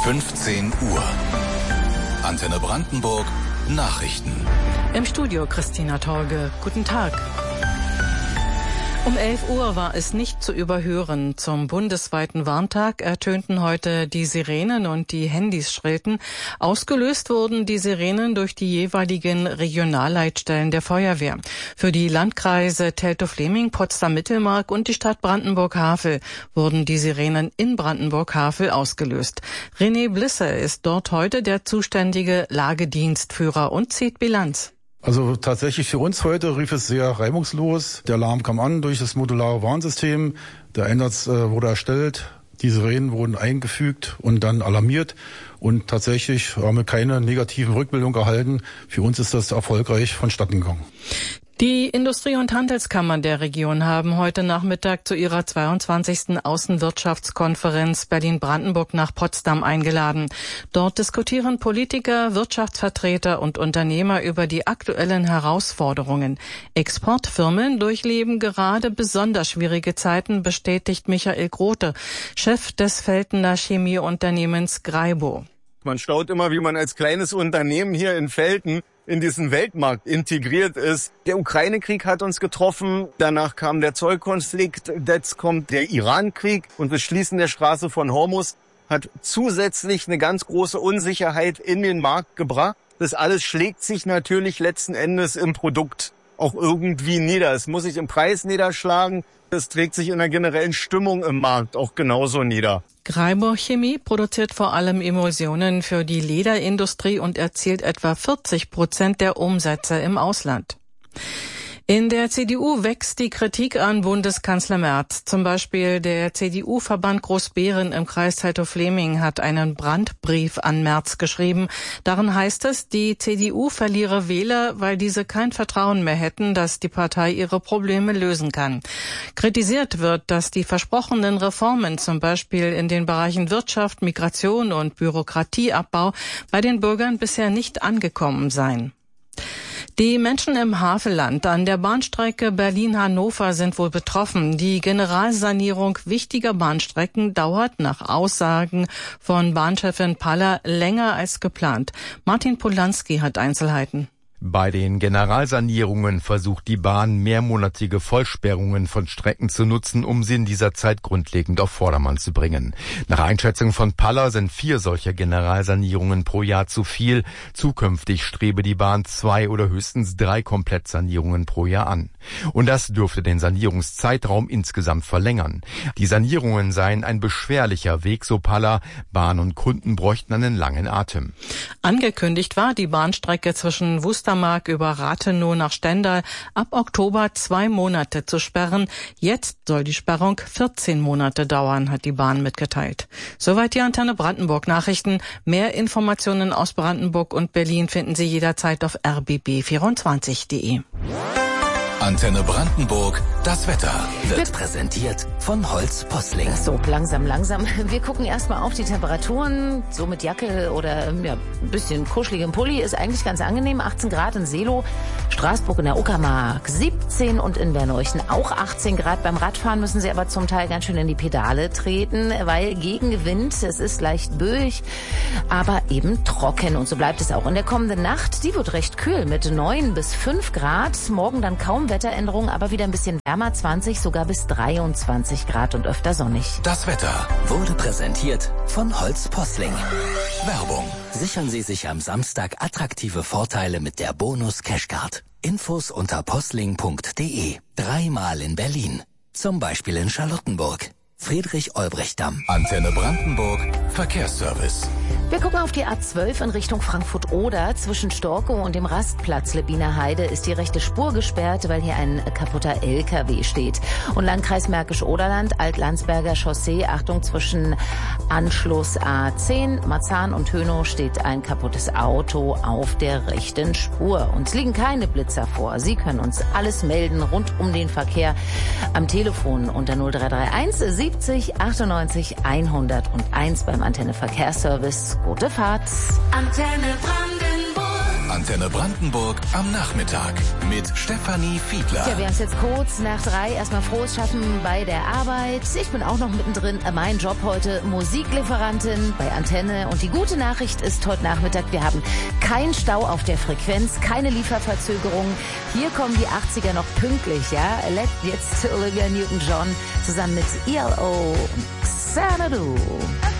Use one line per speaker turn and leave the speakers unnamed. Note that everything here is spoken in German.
15 Uhr. Antenne Brandenburg Nachrichten.
Im Studio Christina Torge. Guten Tag. Um 11 Uhr war es nicht zu überhören. Zum bundesweiten Warntag ertönten heute die Sirenen und die Handys schrillten. Ausgelöst wurden die Sirenen durch die jeweiligen Regionalleitstellen der Feuerwehr. Für die Landkreise Teltow-Fläming, Potsdam-Mittelmark und die Stadt Brandenburg-Havel wurden die Sirenen in Brandenburg-Havel ausgelöst. René Blisse ist dort heute der zuständige Lagedienstführer und zieht Bilanz.
Also tatsächlich für uns heute rief es sehr reibungslos. Der Alarm kam an durch das modulare Warnsystem. Der Einsatz wurde erstellt. Die Sirenen wurden eingefügt und dann alarmiert. Und tatsächlich haben wir keine negativen Rückmeldungen erhalten. Für uns ist das erfolgreich vonstatten gegangen.
Die Industrie- und Handelskammern der Region haben heute Nachmittag zu ihrer 22. Außenwirtschaftskonferenz Berlin-Brandenburg nach Potsdam eingeladen. Dort diskutieren Politiker, Wirtschaftsvertreter und Unternehmer über die aktuellen Herausforderungen. Exportfirmen durchleben gerade besonders schwierige Zeiten, bestätigt Michael Grote, Chef des Veltener Chemieunternehmens Graibo.
Man staut immer, wie man als kleines Unternehmen hier in Velten in diesen Weltmarkt integriert ist. Der Ukraine-Krieg hat uns getroffen, danach kam der Zollkonflikt, jetzt kommt der Iran-Krieg und das Schließen der Straße von Hormuz hat zusätzlich eine ganz große Unsicherheit in den Markt gebracht. Das alles schlägt sich natürlich letzten Endes im Produkt auch irgendwie nieder. Es muss sich im Preis niederschlagen, es trägt sich in der generellen Stimmung im Markt auch genauso nieder.
Graibo Chemie produziert vor allem Emulsionen für die Lederindustrie und erzielt etwa 40% der Umsätze im Ausland. In der CDU wächst die Kritik an Bundeskanzler Merz. Zum Beispiel der CDU-Verband Großbeeren im Kreis Teltow-Fläming hat einen Brandbrief an Merz geschrieben. Darin heißt es, die CDU verliere Wähler, weil diese kein Vertrauen mehr hätten, dass die Partei ihre Probleme lösen kann. Kritisiert wird, dass die versprochenen Reformen, zum Beispiel in den Bereichen Wirtschaft, Migration und Bürokratieabbau, bei den Bürgern bisher nicht angekommen seien. Die Menschen im Havelland an der Bahnstrecke Berlin-Hannover sind wohl betroffen. Die Generalsanierung wichtiger Bahnstrecken dauert nach Aussagen von Bahnchefin Paller länger als geplant. Martin Polanski hat Einzelheiten.
Bei den Generalsanierungen versucht die Bahn, mehrmonatige Vollsperrungen von Strecken zu nutzen, um sie in dieser Zeit grundlegend auf Vordermann zu bringen. Nach Einschätzung von Paller sind 4 solcher Generalsanierungen pro Jahr zu viel. Zukünftig strebe die Bahn 2 oder höchstens 3 Komplettsanierungen pro Jahr an. Und das dürfte den Sanierungszeitraum insgesamt verlängern. Die Sanierungen seien ein beschwerlicher Weg, so Paller. Bahn und Kunden bräuchten einen langen Atem.
Angekündigt war die Bahnstrecke zwischen Wustermark über Rathenow nach Stendal ab Oktober 2 Monate zu sperren. Jetzt soll die Sperrung 14 Monate dauern, hat die Bahn mitgeteilt. Soweit die Antenne Brandenburg Nachrichten. Mehr Informationen aus Brandenburg und Berlin finden Sie jederzeit auf rbb24.de.
Antenne Brandenburg, das Wetter wird präsentiert von Holz Posling.
So, langsam. Wir gucken erstmal auf die Temperaturen. So mit Jacke oder ein bisschen kuscheligem Pulli ist eigentlich ganz angenehm. 18 Grad in Seelow, Straßburg in der Uckermark 17 und in Berneuchen auch 18 Grad. Beim Radfahren müssen Sie aber zum Teil ganz schön in die Pedale treten, weil Gegenwind, es ist leicht böig, aber eben trocken. Und so bleibt es auch in der kommenden Nacht. Die wird recht kühl mit 9 bis 5 Grad. Morgen dann kaum Wetteränderung, aber wieder ein bisschen wärmer, 20, sogar bis 23 Grad und öfter sonnig.
Das Wetter wurde präsentiert von Holz Posling. Werbung. Sichern Sie sich am Samstag attraktive Vorteile mit der Bonus Cashcard. Infos unter posling.de. 3-mal in Berlin. Zum Beispiel in Charlottenburg. Friedrich-Olbrecht-Damm. Antenne Brandenburg. Verkehrsservice.
Wir gucken auf die A12 in Richtung Frankfurt-Oder. Zwischen Storkow und dem Rastplatz Lebbiner Heide ist die rechte Spur gesperrt, weil hier ein kaputter LKW steht. Und Landkreis Märkisch-Oderland, Altlandsberger Chaussee, Achtung, zwischen Anschluss A10, Marzahn und Hönow steht ein kaputtes Auto auf der rechten Spur. Uns liegen keine Blitzer vor. Sie können uns alles melden rund um den Verkehr am Telefon unter 0331 70 98 101 beim Antenne Verkehrsservice. Gute Fahrt.
Antenne Brandenburg.
Antenne Brandenburg am Nachmittag mit Stefanie Fiedler.
Ja, wir haben es jetzt kurz nach 3. Erstmal frohes Schaffen bei der Arbeit. Ich bin auch noch mittendrin. Mein Job heute, Musiklieferantin bei Antenne. Und die gute Nachricht ist heute Nachmittag, wir haben keinen Stau auf der Frequenz, keine Lieferverzögerung. Hier kommen die 80er noch pünktlich, ja. Jetzt Olivia Newton-John zusammen mit ELO und Xanadu.